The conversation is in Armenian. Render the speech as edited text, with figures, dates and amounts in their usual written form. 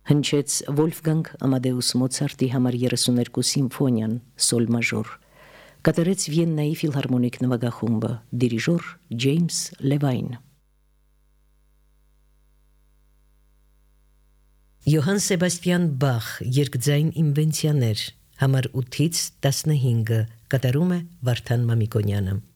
Հնչեց Վոլֆգանգ Ամադեուս Մոցարտի համար 32 սիմֆոնիան սոլ մաժոր, կատարեց Վիեննայի ֆիլհարմոնիկ նվագախումբը, դիրիժոր Ջեյմս Լևայն։ Յոհան Սեբաստիան Բախ երկձայն ինվենցիաներ համար 8-ից 15 կատարում է Վարդան Մամիկոնյանը։